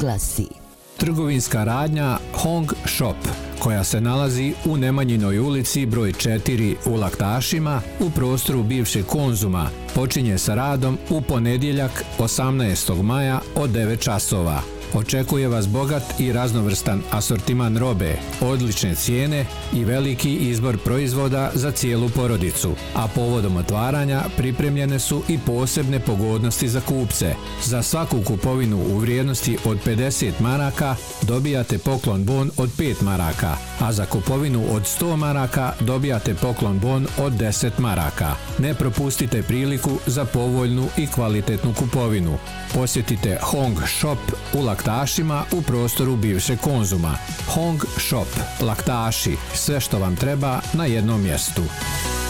glasi. Trgovinska radnja Hong Shop, koja se nalazi u Nemanjinoj ulici broj 4 u Laktašima u prostoru bivšeg Konzuma, počinje sa radom u ponedjeljak 18. maja od 9 časova. Očekuje vas bogat i raznovrstan asortiman robe, odlične cijene i veliki izbor proizvoda za cijelu porodicu, a povodom otvaranja pripremljene su i posebne pogodnosti za kupce. Za svaku kupovinu u vrijednosti od 50 maraka dobijate poklon bon od 5 maraka, a za kupovinu od 100 maraka dobijate poklon bon od 10 maraka. Ne propustite priliku za povoljnu i kvalitetnu kupovinu. Posjetite Hong Shop u Laktašima u prostoru bivšeg Konzuma. Hong Shop, Laktaši, sve što vam treba na jednom mjestu.